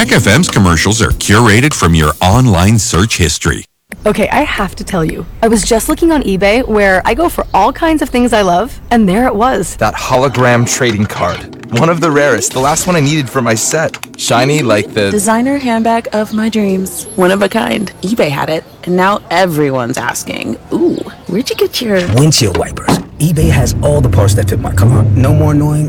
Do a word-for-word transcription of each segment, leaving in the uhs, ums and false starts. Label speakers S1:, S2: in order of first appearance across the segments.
S1: Jack F M's commercials are curated from your online search history.
S2: Okay, I have to tell you, I was just looking on eBay where I go for all kinds of things I love, and there it was.
S3: That hologram trading card. One of the rarest, the last one I needed for my set. Shiny like the...
S4: designer handbag of my dreams. One of a kind. eBay had it, and now everyone's asking, ooh, where'd you get your...
S5: windshield wipers. eBay has all the parts that fit my car. No more annoying.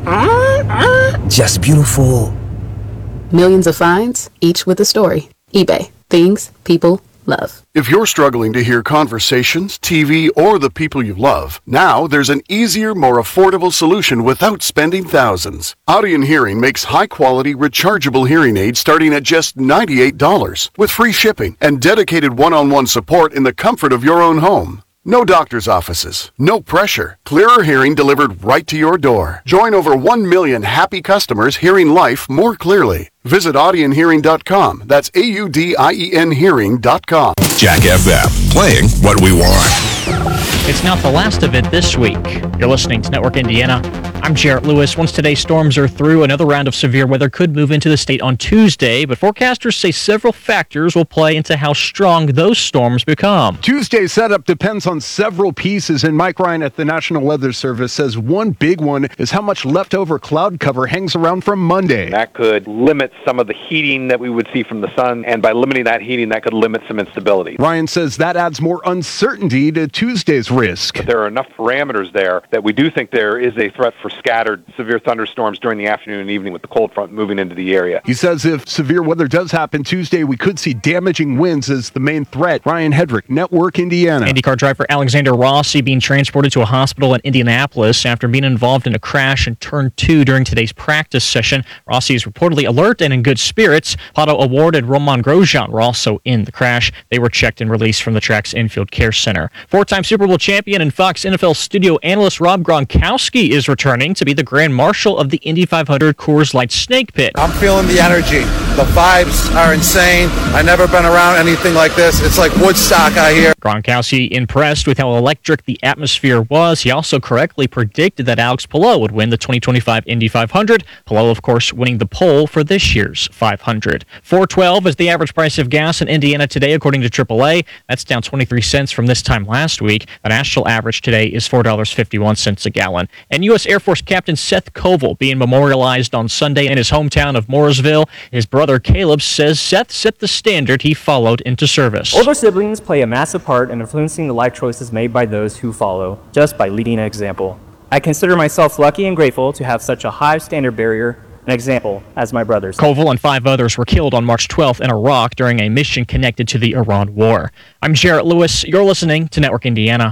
S5: Just beautiful.
S4: Millions of finds, each with a story. eBay. Things people love.
S6: If you're struggling to hear conversations, T V, or the people you love, now there's an easier, more affordable solution without spending thousands. Audien Hearing makes high-quality, rechargeable hearing aids starting at just ninety-eight dollars, with free shipping and dedicated one-on-one support in the comfort of your own home. No doctor's offices, no pressure, clearer hearing delivered right to your door. Join over one million happy customers hearing life more clearly. Visit audien hearing dot com. That's A U D I E N hearing dot com.
S1: Jack F M, playing what we want.
S7: It's not the last of it this week. You're listening to Network Indiana. I'm Jarrett Lewis. Once today's storms are through, another round of severe weather could move into the state on Tuesday, but forecasters say several factors will play into how strong those storms become.
S8: Tuesday's setup depends on several pieces, and Mike Ryan at the National Weather Service says one big one is how much leftover cloud cover hangs around from Monday.
S9: That could limit some of the heating that we would see from the sun, and by limiting that heating, that could limit some instability.
S8: Ryan says that adds more uncertainty to Tuesday's risk.
S9: But there are enough parameters there that we do think there is a threat for scattered severe thunderstorms during the afternoon and evening with the cold front moving into the area.
S8: He says if severe weather does happen Tuesday, we could see damaging winds as the main threat. Ryan Hedrick, Network Indiana.
S7: IndyCar driver Alexander Rossi being transported to a hospital in Indianapolis after being involved in a crash in turn two during today's practice session. Rossi is reportedly alert and in good spirits. Pato awarded Roman Grosjean were also in the crash. They were checked and released from the track's infield care center. Four-time Super Bowl champion and Fox N F L studio analyst Rob Gronkowski is returning to be the Grand Marshal of the Indy five hundred Coors Light Snake Pit.
S10: I'm feeling the energy. The vibes are insane. I've never been around anything like this. It's like Woodstock out here.
S7: Gronkowski impressed with how electric the atmosphere was. He also correctly predicted that Alex Palou would win the twenty twenty-five Indy five hundred. Palou, of course, winning the pole for this year's five hundred. four twelve is the average price of gas in Indiana today, according to triple A. That's down twenty-three cents from this time last week. The national average today is four dollars and fifty-one cents a gallon. And U S Air Force Captain Seth Koval being memorialized on Sunday in his hometown of Mooresville. His brother Caleb says Seth set the standard he followed into service.
S11: Older siblings play a massive part in influencing the life choices made by those who follow, just by leading an example. I consider myself lucky and grateful to have such a high standard barrier, an example, as my brothers.
S7: Koval and five others were killed on March twelfth in Iraq during a mission connected to the Iran War. I'm Jarrett Lewis. You're listening to Network Indiana.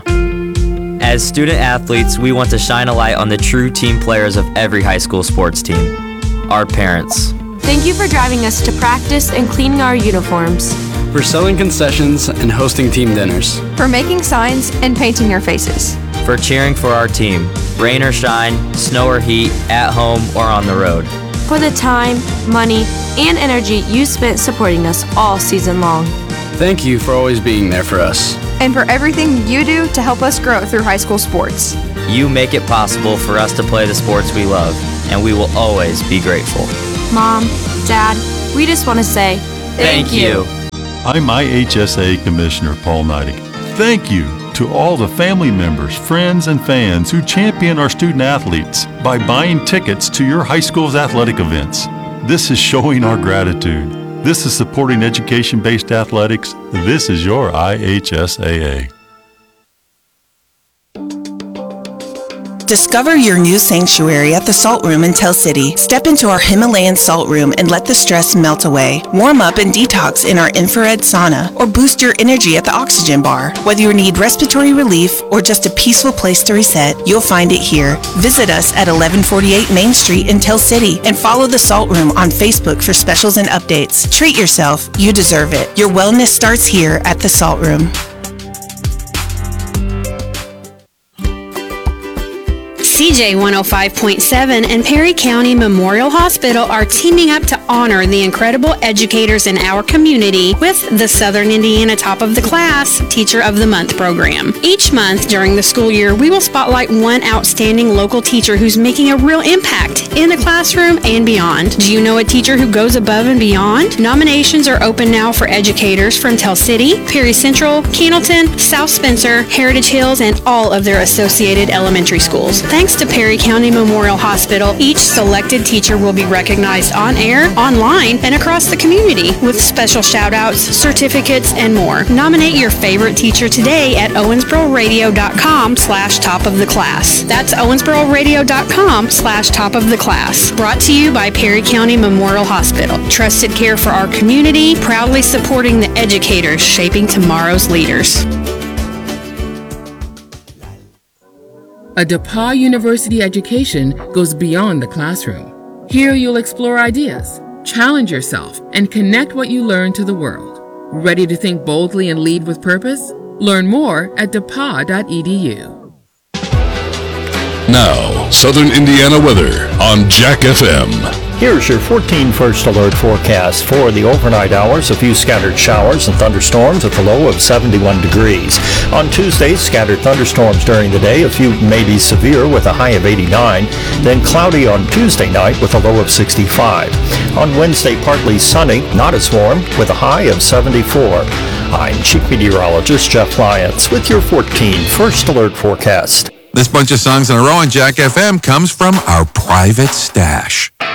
S12: As student athletes, we want to shine a light on the true team players of every high school sports team, our parents.
S13: Thank you for driving us to practice and cleaning our uniforms.
S14: For selling concessions and hosting team dinners.
S15: For making signs and painting your faces.
S12: For cheering for our team, rain or shine, snow or heat, at home or on the road.
S13: For the time, money, and energy you spent supporting us all season long.
S14: Thank you for always being there for us.
S15: And for everything you do to help us grow through high school sports.
S12: You make it possible for us to play the sports we love, and we will always be grateful.
S13: Mom, Dad, we just want to say thank,
S12: thank you.
S16: I'm I H S A Commissioner Paul Neidig. Thank you to all the family members, friends, and fans who champion our student athletes by buying tickets to your high school's athletic events. This is showing our gratitude. This is supporting education-based athletics. This is your I H S A A.
S17: Discover your new sanctuary at the Salt Room in Tell City. Step into our Himalayan Salt Room and let the stress melt away. Warm up and detox in our infrared sauna or boost your energy at the Oxygen Bar. Whether you need respiratory relief or just a peaceful place to reset, you'll find it here. Visit us at eleven forty-eight Main Street in Tell City and follow the Salt Room on Facebook for specials and updates. Treat yourself. You deserve it. Your wellness starts here at the Salt Room. C
S18: J one oh five point seven and Perry County Memorial Hospital are teaming up to honor the incredible educators in our community with the Southern Indiana Top of the Class Teacher of the Month program. Each month during the school year, we will spotlight one outstanding local teacher who's making a real impact in the classroom and beyond. Do you know a teacher who goes above and beyond? Nominations are open now for educators from Tell City, Perry Central, Cannleton, South Spencer, Heritage Hills, and all of their associated elementary schools. Thanks to Perry County Memorial Hospital, each selected teacher will be recognized on air, online, and across the community with special shout-outs, certificates, and more. Nominate your favorite teacher today at owensbororadio.com slash top of the class. That's owensbororadio.com slash top of the class. Brought to you by Perry County Memorial Hospital. Trusted care for our community, proudly supporting the educators shaping tomorrow's leaders.
S19: A DePauw University education goes beyond the classroom. Here you'll explore ideas, challenge yourself, and connect what you learn to the world. Ready to think boldly and lead with purpose? Learn more at depaw dot e d u.
S20: Now, Southern Indiana weather on Jack F M.
S21: Here's your fourteen First Alert forecast for the overnight hours. A few scattered showers and thunderstorms with a low of seventy-one degrees. On Tuesday, scattered thunderstorms during the day, a few may be severe with a high of eighty-nine. Then cloudy on Tuesday night with a low of sixty-five. On Wednesday, partly sunny, not as warm, with a high of seventy-four. I'm Chief Meteorologist Jeff Lyons with your fourteen First Alert forecast.
S1: This bunch of songs in a row on Jack F M comes from our private stash.